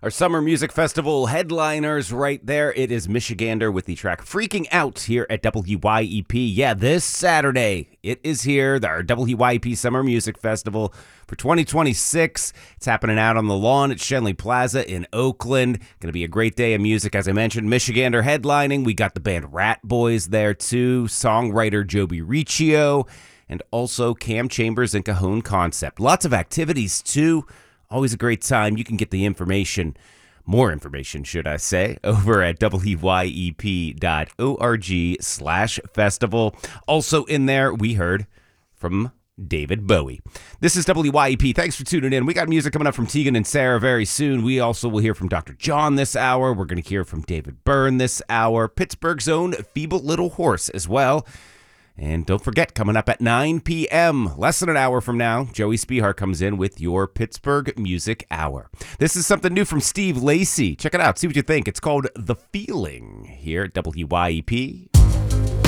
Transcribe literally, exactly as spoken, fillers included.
Our Summer Music Festival headliners right there. It is Michigander with the track Freaking Out here at W Y E P. Yeah, this Saturday, it is here, our W Y E P Summer Music Festival for twenty twenty-six. It's happening out on the lawn at Schenley Plaza in Oakland. Going to be a great day of music, as I mentioned. Michigander headlining. We got the band Rat Boys there, too. Songwriter Joby Riccio, and also Cam Chambers and Cajon Concept. Lots of activities, too. Always a great time. You can get the information, more information, should I say, over at W Y E P dot org slash festival. Also in there, we heard from David Bowie. This is W Y E P. Thanks for tuning in. We got music coming up from Tegan and Sarah very soon. We also will hear from Doctor John this hour. We're going to hear from David Byrne this hour. Pittsburgh's own Feeble Little Horse as well. And don't forget, coming up at nine p.m., less than an hour from now, Joey Spihar comes in with your Pittsburgh Music Hour. This is something new from Steve Lacy. Check it out. See what you think. It's called The Feeling here at W Y E P.